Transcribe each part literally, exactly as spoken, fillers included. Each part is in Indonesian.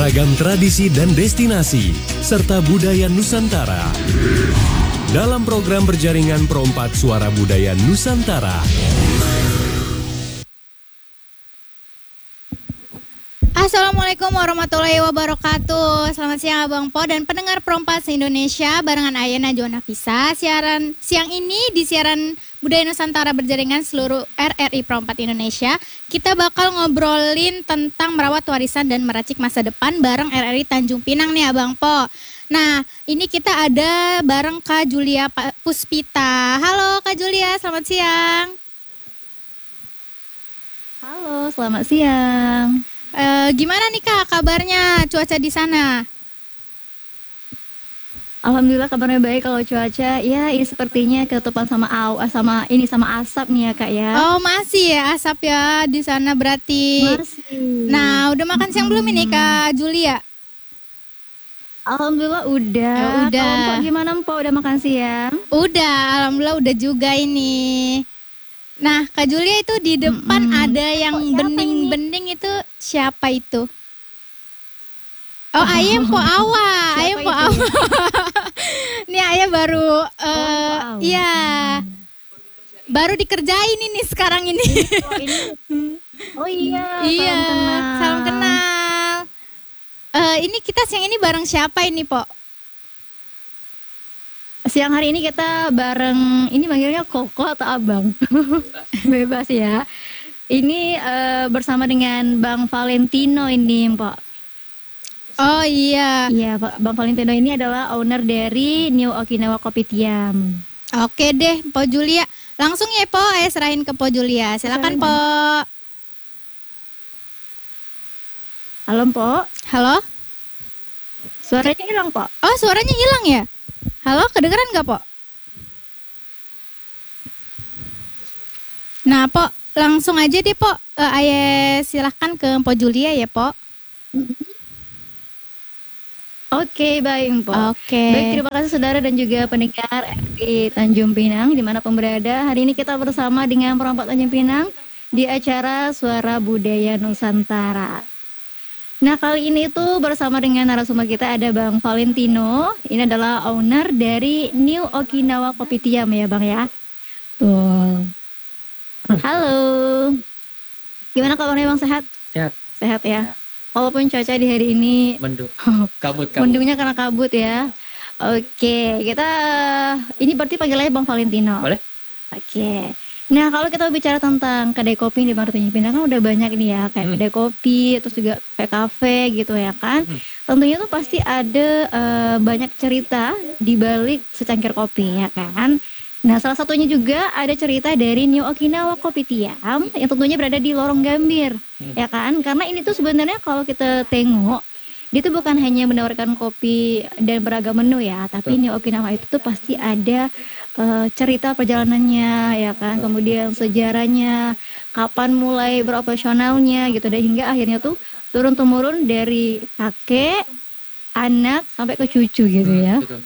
beragam tradisi dan destinasi, serta budaya Nusantara. Dalam program berjaringan Perompak Suara Budaya Nusantara. Assalamualaikum warahmatullahi wabarakatuh. Selamat siang Abang Po dan pendengar Perompak se-Indonesia. Barengan Ayah Najwa Nafisa. Siaran siang ini di siaran Budaya Nusantara berjaringan seluruh R R I Perompak Indonesia. Kita bakal ngobrolin tentang merawat warisan dan meracik masa depan bareng R R I Tanjung Pinang nih Abang Po. Nah, ini kita ada bareng Kak Julia Puspita. Halo Kak Julia, selamat siang. Halo, selamat siang. Uh, gimana nih Kak kabarnya, cuaca di sana? Alhamdulillah kabarnya baik. Kalau cuaca ya ini sepertinya ketutupan sama aw, sama ini sama asap nih ya Kak ya. Oh masih ya asap ya di sana berarti. Masih. Nah udah makan siang hmm. belum ini Kak Julia? Alhamdulillah udah. Ya, udah. Kalau Mpok gimana Mpok, udah makan siang? Udah, alhamdulillah udah juga ini. Nah, Kak Julia itu di depan mm-hmm. ada yang bening-bening itu siapa itu? Oh, ayam po awa, ayam po awa. Nih ayah baru, uh, oh, ya, baru dikerjain ini sekarang ini. Oh, ini. Oh iya, iya, salam kenal. Salam kenal. Uh, ini kita siang ini bareng siapa ini po? Siang hari ini kita bareng, ini manggilnya Koko atau Abang? Bebas ya. Ini uh, bersama dengan Bang Valentino ini, Pak. Oh iya. Iya, Pak. Bang Valentino ini adalah owner dari New Okinawa Kopitiam. Oke deh, Po Julia. Langsung ya, Po. Ayo serahin ke Po Julia. Silakan, Po. Halo, Po. Halo. Suaranya hilang, Po. Oh, suaranya hilang ya? Halo, kedengeran nggak, Po? Nah, Po, langsung aja deh, Po. Uh, Ayo silahkan ke Po Julia ya, Po. Oke, baik, Po. Oke. Baik, terima kasih saudara dan juga pendengar di Tanjung Pinang, dimanapun berada. Hari ini kita bersama dengan Perompak Tanjung Pinang di acara Suara Budaya Nusantara. Nah, kali ini tuh bersama dengan narasumber kita ada Bang Valentino. Ini adalah owner dari New Okinawa Kopitiam ya Bang ya. Tuh. Halo. Gimana kabarnya Bang, sehat? Sehat. Sehat ya. Walaupun cuaca di hari ini mendung. Kabut kabut. Mendungnya karena kabut ya. Oke, kita ini berarti panggilnya Bang Valentino. Boleh? Oke. Nah, kalau kita bicara tentang kedai kopi di Tanjung Pinang kan udah banyak nih ya, kayak hmm. kedai kopi, terus juga kafe-kafe gitu ya kan. Hmm. Tentunya tuh pasti ada uh, banyak cerita di balik secangkir kopi ya kan. Nah, salah satunya juga ada cerita dari New Okinawa Kopitiam yang tentunya berada di Lorong Gambir hmm. ya kan. Karena ini tuh sebenarnya kalau kita tengok, dia tuh bukan hanya menawarkan kopi dan beragam menu ya, tapi New Okinawa itu tuh pasti ada Uh, cerita perjalanannya ya kan, kemudian sejarahnya, kapan mulai beroperasionalnya gitu, dan hingga akhirnya tuh turun temurun dari kakek, anak sampai ke cucu gitu ya. Hmm,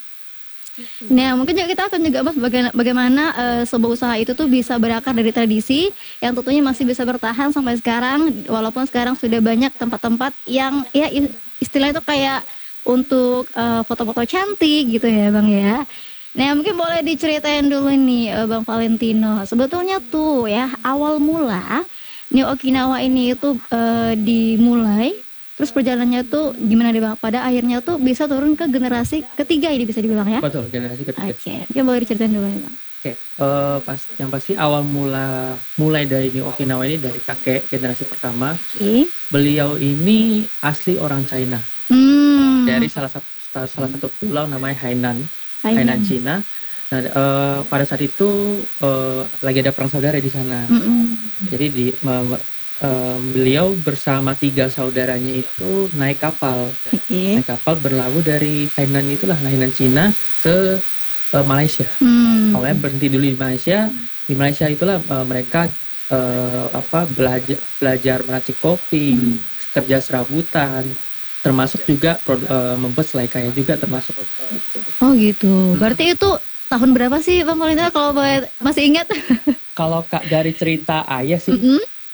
nah mungkin juga kita akan juga bahas bagaimana, bagaimana uh, sebuah usaha itu tuh bisa berakar dari tradisi yang tentunya masih bisa bertahan sampai sekarang, walaupun sekarang sudah banyak tempat-tempat yang ya istilahnya itu kayak untuk uh, foto-foto cantik gitu ya Bang ya. Nah mungkin boleh diceritain dulu nih Bang Valentino, sebetulnya tuh ya awal mula New Okinawa ini itu uh, dimulai, terus perjalanannya tuh gimana deh Bang, pada akhirnya tuh bisa turun ke generasi ketiga ini bisa dibilang ya? Betul, generasi ketiga. Oke, okay. Boleh diceritain dulu nih Bang. Oke, okay. uh, pas, yang pasti awal mula mulai dari New Okinawa ini dari kakek generasi pertama. Okay. Beliau ini asli orang China, hmm. dari salah satu salah satu pulau namanya Hainan. Hainan, Hainan Cina. Nah, uh, pada saat itu uh, lagi ada perang saudara di sana. Mm-hmm. Jadi di uh, uh, beliau bersama tiga saudaranya itu naik kapal, okay. naik kapal berlabuh dari Hainan itulah Hainan Cina ke uh, Malaysia. Mm. Awalnya berhenti dulu di Malaysia. Di Malaysia itulah uh, mereka uh, apa belajar belajar meracik kopi, mm. kerja serabutan. Termasuk juga uh, membuat selai kaya juga termasuk. Oh gitu. Berarti itu tahun berapa sih Bang Valentino kalau masih ingat? Kalau Kak dari cerita ayah sih, mm-hmm.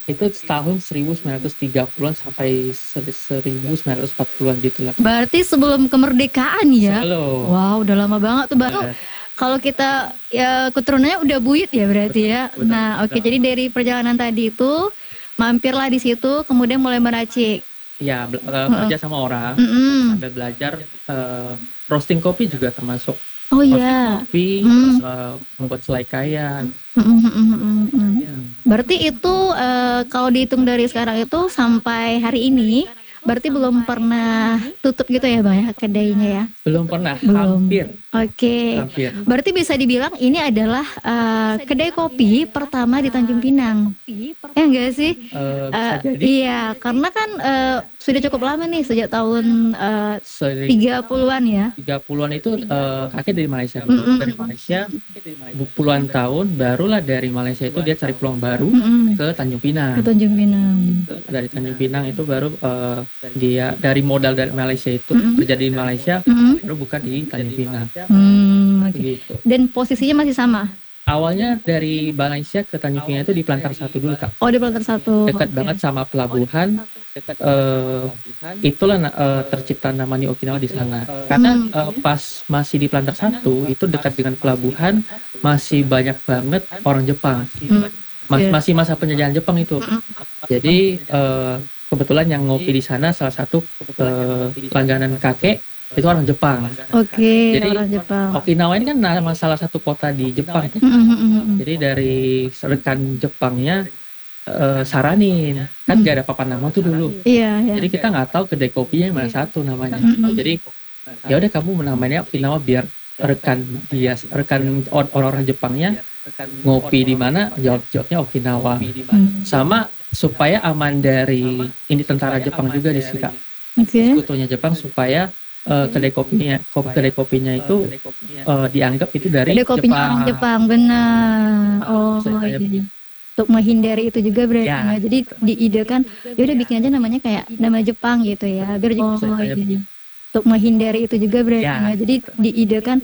itu tahun seribu sembilan ratus tiga puluhan sampai seribu sembilan ratus empat puluhan gitu lah. Berarti sebelum kemerdekaan ya? Selalu. Wow, udah lama banget tuh baru. Kalau kita ya keturunannya udah buyut ya berarti ya. Betul, Nah, oke, okay, jadi dari perjalanan tadi itu mampirlah di situ, kemudian mulai meracik. Ya, uh, kerja sama orang, Mm-mm. sambil belajar uh, roasting kopi juga termasuk. Oh Roasting iya. kopi, Mm. uh, membuat selai kaya. Mm, mm, mm, mm, mm. Ya. Berarti itu uh, kalau dihitung dari sekarang itu sampai hari ini, berarti belum pernah tutup gitu ya Bang ya kedainya ya? Belum pernah, Belum. hampir. Oke. Hampir. Berarti bisa dibilang ini adalah uh, kedai kopi pertama di Tanjung Pinang. Ya enggak sih? Uh, bisa Uh, jadi iya, karena kan uh, sudah cukup lama nih sejak tahun uh, seri- tiga puluhan ya. tiga puluhan itu uh, kakek dari Malaysia dulu. Mm-mm. Dari Malaysia puluhan tahun, barulah dari Malaysia itu dia cari peluang baru Mm-mm. ke Tanjung Pinang. Ke Tanjung Pinang. Dari Tanjung Pinang itu baru uh, dia dari modal dari Malaysia itu Mm-mm. kerja di Malaysia, Mm-mm. baru buka di Tanjung Pinang. Hmm, oke. Gitu. Dan posisinya masih sama. Awalnya dari Malaysia ke Tanjung Pinang itu di Plantar Satu dulu Kak. Oh, di Plantar Satu. Dekat banget sama pelabuhan. Eh, itulah eh, tercipta namanya Okinawa di sana. Karena Hmm. eh, pas masih di Plantar Satu itu dekat dengan pelabuhan masih banyak banget orang Jepang. Hmm. Mas- Iya. Masih masa penjajahan Jepang itu. Jadi eh, kebetulan yang ngopi di sana salah satu eh, langganan kakek itu orang Jepang. Oke, Jadi, orang Jepang. Okinawa ini kan nama salah satu kota di Jepang. Mm, mm, mm, mm. Jadi dari rekan Jepangnya eh, saranin, kan Hmm. gak ada papan nama tuh dulu. Iya, iya. Jadi kita nggak tahu kedai kopinya mana satu namanya. Mm-mm. Jadi ya udah kamu menamainya Okinawa biar rekan dia, rekan or- orang-orang Jepangnya ngopi di mana, jawab-jawabnya Okinawa. Hmm. Sama supaya aman dari ini tentara Jepang juga di sini Kak. Oke. Sekutunya Jepang supaya eh, kedai kopinya, kopi kedai kopinya itu eh, dianggap itu dari Ada kopinya Jepang. orang Jepang, benar. Oh, Ceritanya iya. begitu. Untuk menghindari itu juga berarti. Ya. Ya. Jadi diidekan, ya udah bikin aja namanya kayak nama Jepang gitu ya. Biar juga Ceritanya oh, iya. begitu. Untuk menghindari itu juga berarti. Ya. Ya. Jadi diidekan,